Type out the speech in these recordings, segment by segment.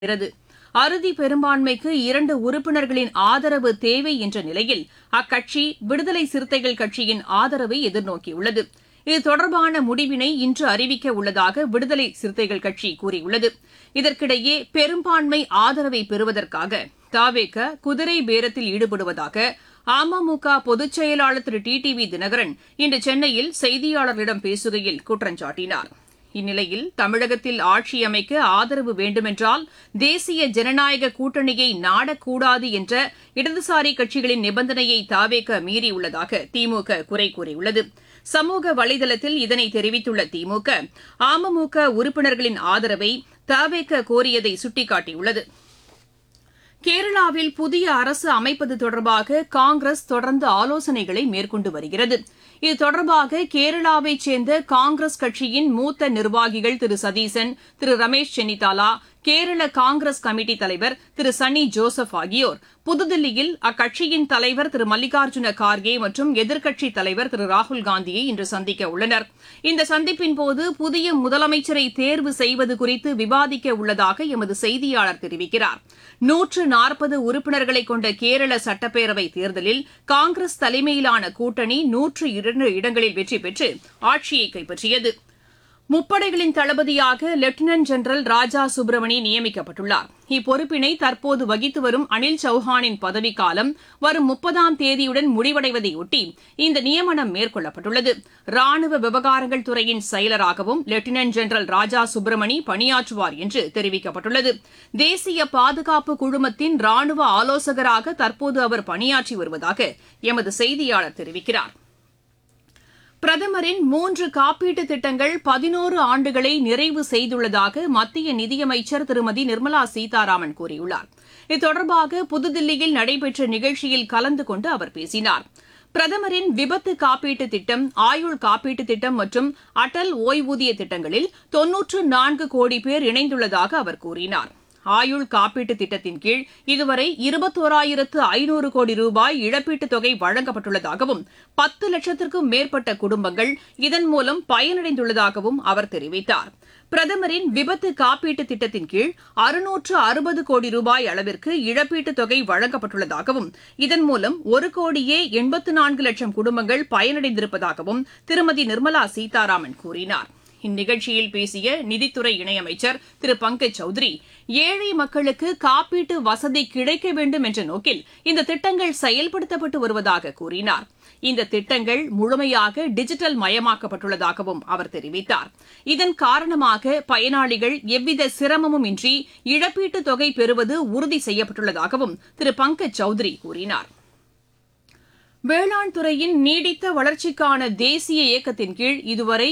வருகிறது. அறுதி பெரும்பான்மைக்கு 2 உறுப்பினர்களின் ஆதரவு தேவை என்ற நிலையில் அக்கட்சி விடுதலை சிறுத்தைகள் கட்சியின் ஆதரவை எதிர்நோக்கியுள்ளது. இது தொடர்பான முடிவினை இன்று அறிவிக்க உள்ளதாக விடுதலை சிறுத்தைகள் கட்சி கூறியுள்ளது. இதற்கிடையே பெரும்பான்மை ஆதரவை பெறுவதற்காக தவேக குதிரை பேரத்தில் ஈடுபடுவதாக அமமுக பொதுச் செயலாளர் திரு டிடிவி தினகரன் இன்று சென்னையில் செய்தியாளர்களிடம் பேசுகையில் குற்றம் சாட்டினார். இந்நிலையில் தமிழகத்தில் ஆட்சி அமைக்க ஆதரவு வேண்டுமென்றால் தேசிய ஜனநாயக கூட்டணியை நாடக்கூடாது என்ற இடதுசாரி கட்சிகளின் நிபந்தனையை தவேக மீறியுள்ளதாக திமுக குறை கூறியுள்ளது. சமூக வலைதளத்தில் இதனை தெரிவித்துள்ள திமுக, அமமுக உறுப்பினர்களின் ஆதரவை தவேக கோரியதை சுட்டிக்காட்டியுள்ளது. கேரளாவில் புதிய அரசு அமைப்பது தொடர்பாக காங்கிரஸ் தொடர்ந்து ஆலோசனைகளை மேற்கொண்டு வருகிறது. இது தொடர்பாக கேரளாவைச் சேர்ந்த காங்கிரஸ் கட்சியின் மூத்த நிர்வாகிகள் திரு சதீசன், திரு ரமேஷ் சென்னிதாலா, கேரள காங்கிரஸ் கமிட்டி தலைவர் திரு சன்னி ஜோசப் ஆகியோர் புதுதில்லியில் அக்கட்சியின் தலைவர் திரு மல்லிகார்ஜுன கார்கே மற்றும் எதிர்க்கட்சித் தலைவர் திரு ராகுல்காந்தியை இன்று சந்திக்க உள்ளனர். இந்த சந்திப்பின்போது புதிய முதலமைச்சரை தேர்வு செய்வது குறித்து விவாதிக்க உள்ளதாக எமது செய்தியாளர் தெரிவிக்கிறார். 140 உறுப்பினர்களை கொண்ட கேரள சட்டப்பேரவை தேர்தலில் காங்கிரஸ் தலைமையிலான கூட்டணி 102 இடங்களில் வெற்றி பெற்று ஆட்சியை கைப்பற்றியது. முப்படைகளின் தளபதியாக லெப்டினன்ட் ஜெனரல் ராஜா சுப்பிரமணி நியமிக்கப்பட்டுள்ளார். இப்பொறுப்பினை தற்போது வகித்து வரும் அனில் சௌஹானின் பதவிக்காலம் வரும் 30ஆம் தேதியுடன் முடிவடைவதையொட்டி இந்த நியமனம் மேற்கொள்ளப்பட்டுள்ளது. ராணுவ விவகாரங்கள் துறையின் செயலராகவும் லெப்டினன்ட் ஜெனரல் ராஜா சுப்பிரமணி பணியாற்றுவார் என்று தெரிவிக்கப்பட்டுள்ளது. தேசிய பாதுகாப்பு குழுமத்தின் ராணுவ ஆலோசகராக தற்போது அவர் பணியாற்றி வருவதாக எமது செய்தியாளர் தெரிவிக்கிறார். பிரதமரின் 3 காப்பீட்டுத் திட்டங்கள் 11 ஆண்டுகளை நிறைவு செய்துள்ளதாக மத்திய நிதியமைச்சர் திருமதி நிர்மலா சீதாராமன் கூறியுள்ளார். இது தொடர்பாக புதுதில்லியில் நடைபெற்ற நிகழ்ச்சியில் கலந்து கொண்டு அவர் பேசினார். பிரதமரின் விபத்து காப்பீட்டுத் திட்டம், ஆயுள் காப்பீட்டுத் திட்டம் மற்றும் அடல் ஓய்வூதிய திட்டங்களில் 94 கோடி பேர் இணைந்துள்ளதாக அவர் கூறினார். ஆயுள் காப்பீட்டுத் திட்டத்தின் கீழ் இதுவரை 21,500 கோடி ரூபாய் இழப்பீட்டுத் தொகை வழங்கப்பட்டுள்ளதாகவும் 10 லட்சத்திற்கும் மேற்பட்ட குடும்பங்கள் இதன் மூலம் பயனடைந்துள்ளதாகவும் அவர் தெரிவித்தார். பிரதமரின் விபத்து காப்பீட்டுத் திட்டத்தின் கீழ் 660 கோடி ரூபாய் அளவிற்கு இழப்பீட்டுத் தொகை வழங்கப்பட்டுள்ளதாகவும் இதன் மூலம் 1,84 லட்சம் குடும்பங்கள் பயனடைந்திருப்பதாகவும் திருமதி நிர்மலா சீதாராமன் கூறினார். இந்நிகழ்ச்சியில் பேசிய நிதித்துறை இணையமைச்சர் திரு பங்கஜ் சௌத்ரி, ஏழை மக்களுக்கு காப்பீட்டு வசதி கிடைக்க வேண்டும் என்ற நோக்கில் இந்த திட்டங்கள் செயல்படுத்தப்பட்டு வருவதாக கூறினார். இந்த திட்டங்கள் முழுமையாக டிஜிட்டல் மயமாக்கப்பட்டுள்ளதாகவும் அவர் தெரிவித்தார். இதன் காரணமாக பயனாளிகள் எவ்வித சிரமமும் இன்றி இழப்பீட்டுத் தொகை பெறுவது உறுதி செய்யப்பட்டுள்ளதாகவும் திரு பங்கஜ் சௌத்ரி கூறினார். வேளாண் துறையின் நீடித்த வளர்ச்சிக்கான தேசிய இயக்கத்தின் கீழ் இதுவரை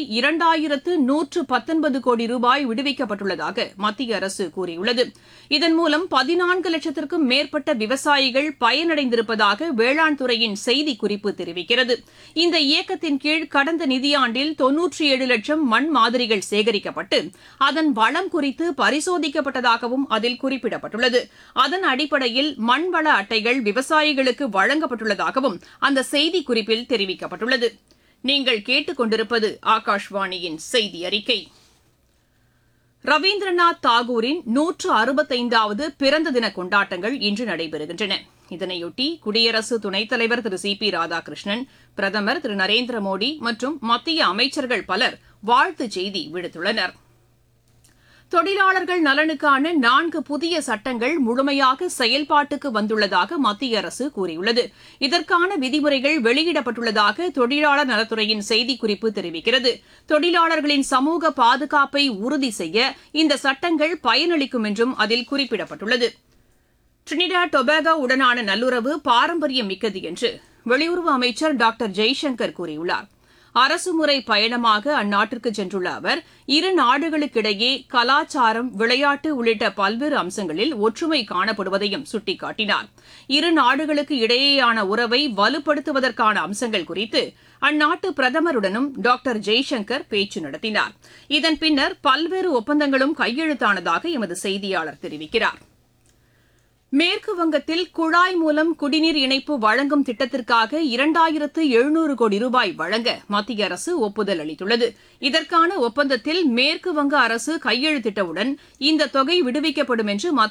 2,119 கோடி ரூபாய் விடுவிக்கப்பட்டுள்ளதாக மத்திய அரசு கூறியுள்ளது. இதன் மூலம் 14 லட்சத்திற்கும் மேற்பட்ட விவசாயிகள் பயனடைந்திருப்பதாக வேளாண் துறையின் செய்திக்குறிப்பு தெரிவிக்கிறது. இந்த இயக்கத்தின் கீழ் கடந்த நிதியாண்டில் 97 லட்சம் மண் மாதிரிகள் சேகரிக்கப்பட்டு அதன் வளம் குறித்து பரிசோதிக்கப்பட்டதாகவும் அதில் குறிப்பிடப்பட்டுள்ளது. அதன் அடிப்படையில் மண்வள அட்டைகள் விவசாயிகளுக்கு வழங்கப்பட்டுள்ளதாகவும் அந்த செய்திக்குறிப்பில் தெரிவிக்கப்பட்டுள்ளது. நீங்கள் கேட்டுக்கொண்டிருப்பது ஆகாஷ்வாணியின் செய்தி அறிக்கை. ரவீந்திரநாத் தாகூரின் 165வது பிறந்த தின கொண்டாட்டங்கள் இன்று நடைபெறுகின்றன. இதனையொட்டி குடியரசு துணைத் தலைவர் திரு சி.பி. ராதாகிருஷ்ணன், பிரதமர் திரு நரேந்திர மோடி மற்றும் மத்திய அமைச்சர்கள் பலர் வாழ்த்துச் செய்தி விடுத்துள்ளனர். தொழிலாளர்கள் நலனுக்கான 4 புதிய சட்டங்கள் முழுமையாக செயல்பாட்டுக்கு வந்துள்ளதாக மத்திய அரசு கூறியுள்ளது. இதற்கான விதிமுறைகள் வெளியிடப்பட்டுள்ளதாக தொழிலாளர் நலத்துறையின் செய்திக்குறிப்பு தெரிவிக்கிறது. தொழிலாளர்களின் சமூக பாதுகாப்பை உறுதி செய்ய இந்த சட்டங்கள் பயனளிக்கும் என்றும் அதில் குறிப்பிடப்பட்டுள்ளது. டிரினிடாட் டொபாகோ உடனான நல்லுறவு பாரம்பரியம் மிக்கது என்று வெளியுறவு அமைச்சர் டாக்டர் ஜெய்சங்கர் கூறியுள்ளார். அரசுமுறை பயணமாக அந்நாட்டிற்கு சென்றுள்ள அவர் இரு நாடுகளுக்கிடையே கலாச்சாரம், விளையாட்டு உள்ளிட்ட பல்வேறு அம்சங்களில் ஒற்றுமை காணப்படுவதையும் சுட்டிக்காட்டினார். இரு நாடுகளுக்கு இடையேயான உறவை வலுப்படுத்துவதற்கான அம்சங்கள் குறித்து அந்நாட்டு பிரதமருடனும் டாக்டர் ஜெய்சங்கர் பேச்சு நடத்தினார். இதன் பின்னர் பல்வேறு ஒப்பந்தங்களும் கையெழுத்தானதாக எமது செய்தியாளர் தெரிவிக்கிறார். மேற்கு வங்கத்தில் குழாய் மூலம் குடிநீர் இணைப்பு வழங்கும் திட்டத்திற்காக 2700 கோடி ரூபாய் வழங்க மத்திய அரசு ஒப்புதல் அளித்துள்ளது. இதற்கான ஒப்பந்தத்தில் மேற்கு வங்க அரசு கையெழுத்திட்டவுடன் இந்த தொகை விடுவிக்கப்படும் என்று